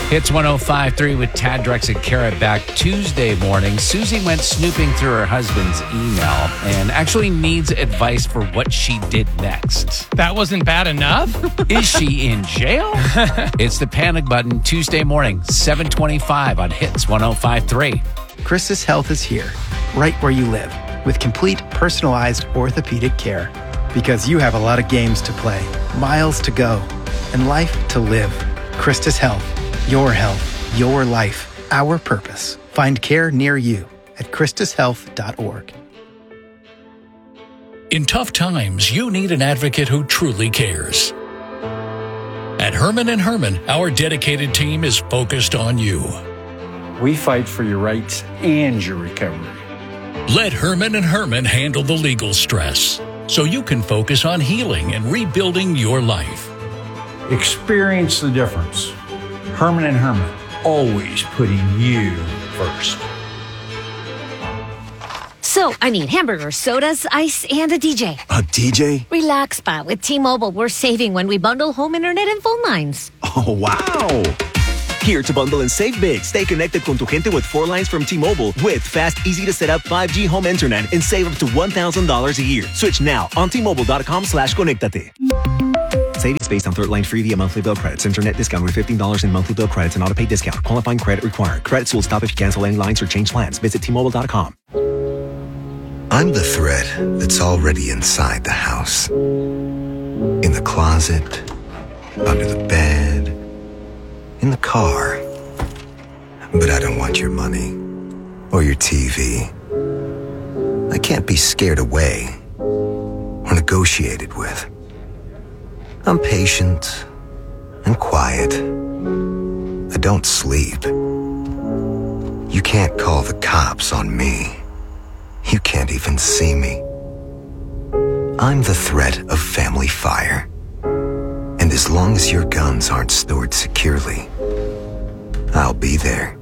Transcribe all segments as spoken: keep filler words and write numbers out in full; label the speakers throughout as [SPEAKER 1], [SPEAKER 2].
[SPEAKER 1] Hits one oh five point three with Tad, Drex, and Kara back Tuesday morning. Susie went snooping through her husband's email and actually needs advice for what she did next.
[SPEAKER 2] That wasn't bad enough?
[SPEAKER 1] Is she in jail? It's the Panic Button Tuesday morning, seven twenty-five on Hits one oh five point three.
[SPEAKER 3] Christus Health is here, right where you live, with complete personalized orthopedic care. Because you have a lot of games to play, miles to go, and life to live. Christus Health. Your health, your life, our purpose. Find care near you at christus health dot org.
[SPEAKER 4] In tough times, you need an advocate who truly cares. At Herman and Herman, our dedicated team is focused on you.
[SPEAKER 5] We fight for your rights and your recovery.
[SPEAKER 4] Let Herman and Herman handle the legal stress so you can focus on healing and rebuilding your life.
[SPEAKER 5] Experience the difference. Herman and Herman, always putting you first.
[SPEAKER 6] So, I need hamburgers, sodas, ice, and a D J.
[SPEAKER 7] A D J?
[SPEAKER 6] Relax, Pa. With T-Mobile, we're saving when we bundle home internet and phone lines.
[SPEAKER 7] Oh, wow. Here to bundle and save big. Stay connected con tu gente with four lines from T-Mobile with fast, easy-to-set-up five G home internet and save up to one thousand dollars a year. Switch now on T-Mobile.com slash conectate. Savings based on third line free via monthly bill credits. Internet discount with fifteen dollars in monthly bill credits and auto pay discount. Qualifying credit required. Credits will stop if you cancel any lines or change plans. Visit T Mobile dot com.
[SPEAKER 8] I'm the thread that's already inside the house. In the closet, under the bed, in the car. But I don't want your money or your T V. I can't be scared away or negotiated with. I'm patient and quiet. I don't sleep. You can't call the cops on me. You can't even see me. I'm the threat of family fire. And as long as your guns aren't stored securely, I'll be there.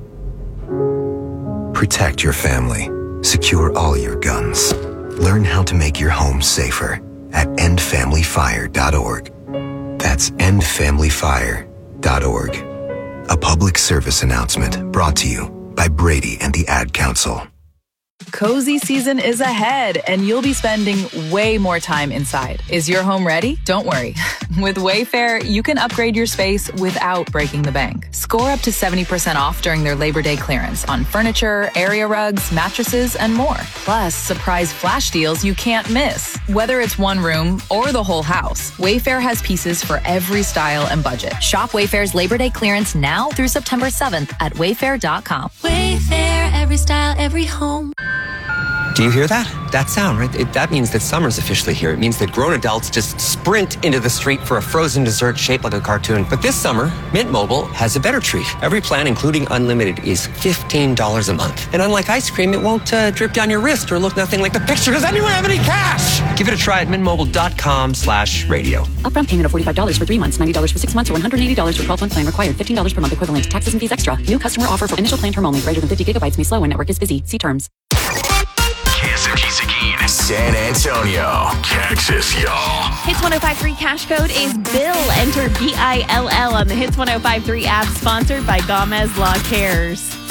[SPEAKER 8] Protect your family. Secure all your guns. Learn how to make your home safer at end family fire dot org. That's end family fire dot org. A public service announcement brought to you by Brady and the Ad Council.
[SPEAKER 9] Cozy season is ahead, and you'll be spending way more time inside. Is your home ready? Don't worry. With Wayfair, you can upgrade your space without breaking the bank. Score up to seventy percent off during their Labor Day clearance on furniture, area rugs, mattresses, and more. Plus, surprise flash deals you can't miss. Whether it's one room or the whole house, Wayfair has pieces for every style and budget. Shop Wayfair's Labor Day clearance now through September seventh at wayfair dot com.
[SPEAKER 10] Wayfair, every style, every home.
[SPEAKER 11] Do you hear that? That sound, right? It, that means that summer's officially here. It means that grown adults just sprint into the street for a frozen dessert shaped like a cartoon. But this summer, Mint Mobile has a better treat. Every plan, including unlimited, is fifteen dollars a month. And unlike ice cream, it won't uh, drip down your wrist or look nothing like the picture. Does anyone have any cash? Give it a try at mintmobile.com slash radio.
[SPEAKER 12] Upfront payment of forty-five dollars for three months, ninety dollars for six months, or one hundred eighty dollars for twelve-month plan required. fifteen dollars per month equivalent. Taxes and fees extra. New customer offer for initial plan term only. Greater than fifty gigabytes may slow when network is busy. See terms.
[SPEAKER 13] San Antonio, Texas, y'all.
[SPEAKER 14] Hits one oh five point three cash code is Bill. Enter B I L L on the Hits one oh five point three app, sponsored by Gomez Law Cares.